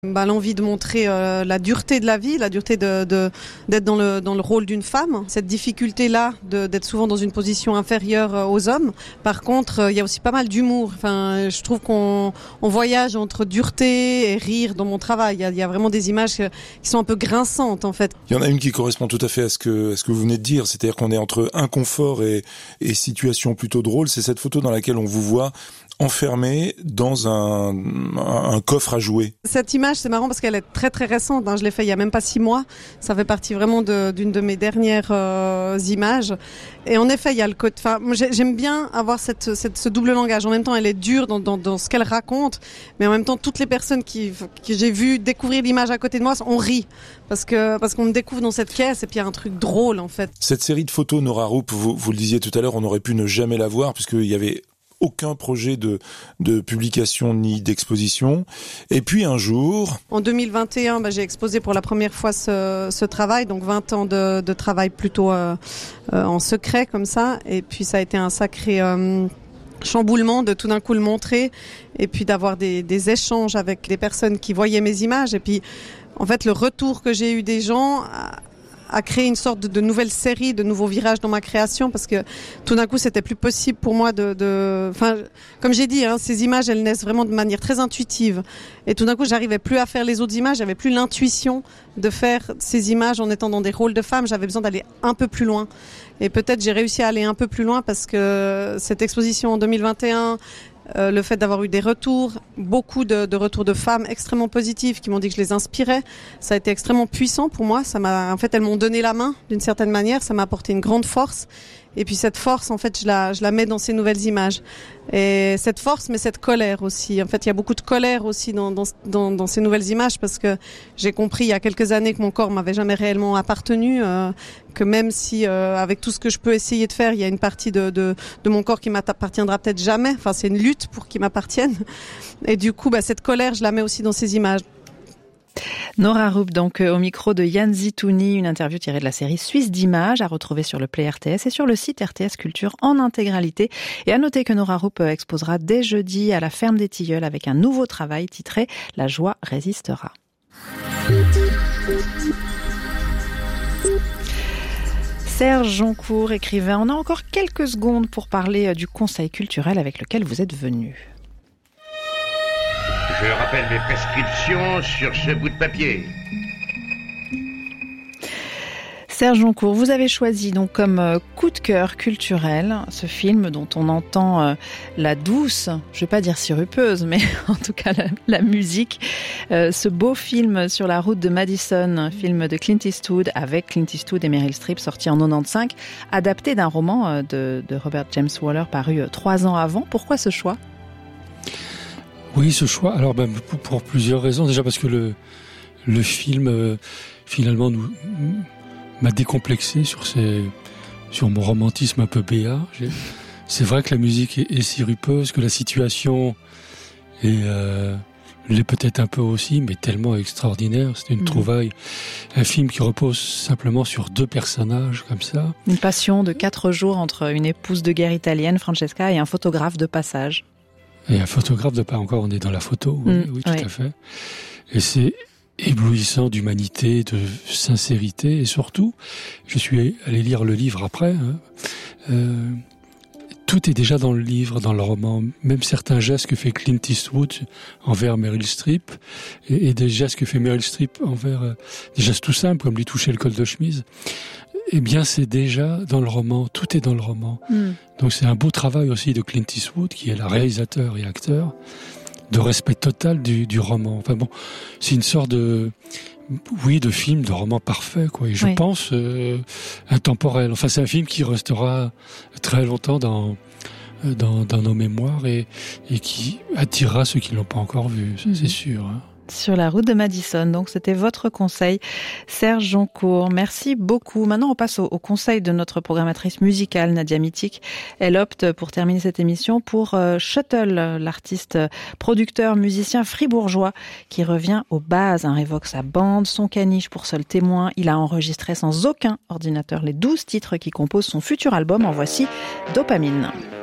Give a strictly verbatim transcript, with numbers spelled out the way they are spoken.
Bah, l'envie de montrer euh, la dureté de la vie, la dureté de, de, d'être dans le, dans le rôle d'une femme, cette difficulté-là de, d'être souvent dans une position inférieure euh, aux hommes. Par contre, il euh, y a aussi pas mal d'humour. Enfin, je trouve qu'on on voyage entre dureté et rire dans mon travail. Il y a, y a vraiment des images qui sont un peu grinçantes, en fait. Il y en a une qui correspond tout à fait à ce que, à ce que vous venez de dire, c'est-à-dire qu'on est entre inconfort et, et situation plutôt drôle. C'est cette photo dans laquelle on vous voit enfermé dans un, un, un coffre à jouets. Cette image, c'est marrant parce qu'elle est très très récente, hein. Je l'ai fait il y a même pas six mois. Ça fait partie vraiment de, d'une de mes dernières euh, images. Et en effet, il y a le côté. Enfin, j'aime bien avoir cette, cette, ce double langage. En même temps, elle est dure dans, dans, dans ce qu'elle raconte, mais en même temps, toutes les personnes qui, que j'ai vu découvrir l'image à côté de moi, on rit parce que parce qu'on me découvre dans cette caisse et puis il y a un truc drôle en fait. Cette série de photos, Nora Roop, vous, vous le disiez tout à l'heure, on aurait pu ne jamais la voir puisqu'il y avait aucun projet de, de publication ni d'exposition. Et puis un jour... En deux mille vingt et un, bah, j'ai exposé pour la première fois ce, ce travail, donc vingt ans de, de travail plutôt euh, euh, en secret comme ça. Et puis ça a été un sacré euh, chamboulement de tout d'un coup le montrer et puis d'avoir des, des échanges avec les personnes qui voyaient mes images. Et puis en fait le retour que j'ai eu des gens... à créer une sorte de, de nouvelle série, de nouveaux virages dans ma création, parce que tout d'un coup, c'était plus possible pour moi de... de... Enfin, comme j'ai dit, hein, ces images, elles naissent vraiment de manière très intuitive. Et tout d'un coup, j'arrivais plus à faire les autres images, j'avais plus l'intuition de faire ces images en étant dans des rôles de femmes. J'avais besoin d'aller un peu plus loin. Et peut-être j'ai réussi à aller un peu plus loin parce que cette exposition en deux mille vingt et un... Euh, le fait d'avoir eu des retours, beaucoup de, de retours de femmes extrêmement positifs qui m'ont dit que je les inspirais, ça a été extrêmement puissant pour moi. Ça m'a, en fait, elles m'ont donné la main d'une certaine manière, ça m'a apporté une grande force. Et puis cette force, en fait, je la, je la mets dans ces nouvelles images. Et cette force, mais cette colère aussi. En fait, il y a beaucoup de colère aussi dans, dans, dans, dans ces nouvelles images parce que j'ai compris il y a quelques années que mon corps m'avait jamais réellement appartenu, euh, que même si, euh, avec tout ce que je peux essayer de faire, il y a une partie de, de, de mon corps qui m'appartiendra peut-être jamais. Enfin, c'est une lutte pour qu'il m'appartienne. Et du coup, bah, cette colère, je la mets aussi dans ces images. Nora Roop, donc au micro de Yann Zitouni, une interview tirée de la série Suisse d'images à retrouver sur le Play R T S et sur le site R T S Culture en intégralité. Et à noter que Nora Roop exposera dès jeudi à la Ferme des Tilleuls avec un nouveau travail titré La joie résistera. Serge Joncourt, écrivain, on a encore quelques secondes pour parler du conseil culturel avec lequel vous êtes venu. Je rappelle mes prescriptions sur ce bout de papier. Serge Joncourt, vous avez choisi donc comme coup de cœur culturel ce film dont on entend euh, la douce, je vais pas dire sirupeuse, mais en tout cas la, la musique. Euh, ce beau film sur la route de Madison, film de Clint Eastwood avec Clint Eastwood et Meryl Streep, sorti en quatre-vingt-quinze, adapté d'un roman de, de Robert James Waller paru trois ans avant. Pourquoi ce choix ? Oui, ce choix. Alors, ben, pour, pour plusieurs raisons. Déjà parce que le le film euh, finalement nous m'a décomplexé sur ces sur mon romantisme un peu béat. J'ai, c'est vrai que la musique est, est sirupeuse, que la situation est euh, l'est peut-être un peu aussi, mais tellement extraordinaire. C'est une mmh. trouvaille. Un film qui repose simplement sur deux personnages comme ça. Une passion de quatre jours entre une épouse de guerre italienne, Francesca, et un photographe de passage. Et un photographe de pas encore, on est dans la photo, oui, mmh, oui tout oui. à fait. Et c'est éblouissant d'humanité, de sincérité, et surtout, je suis allé lire le livre après, hein, euh, tout est déjà dans le livre, dans le roman, même certains gestes que fait Clint Eastwood envers Meryl Streep, et, et des gestes que fait Meryl Streep envers, euh, des gestes tout simples, comme lui toucher le col de chemise. Eh bien, c'est déjà dans le roman, tout est dans le roman. Mm. Donc c'est un beau travail aussi de Clint Eastwood, qui est le réalisateur et acteur, de respect total du, du roman. Enfin bon, c'est une sorte de, oui, de film, de roman parfait, quoi. Et je oui. pense euh, intemporel. Enfin, c'est un film qui restera très longtemps dans dans, dans nos mémoires et, et qui attirera ceux qui ne l'ont pas encore vu, ça, mm. c'est sûr. Hein. Sur la route de Madison. Donc, c'était votre conseil, Serge Joncourt. Merci beaucoup. Maintenant, on passe au, au conseil de notre programmatrice musicale, Nadia Mitik. Elle opte, pour terminer cette émission, pour euh, Shuttle, l'artiste producteur, musicien fribourgeois, qui revient aux bases, hein, révoque sa bande, son caniche pour seul témoin. Il a enregistré sans aucun ordinateur les douze titres qui composent son futur album. En voici Dopamine.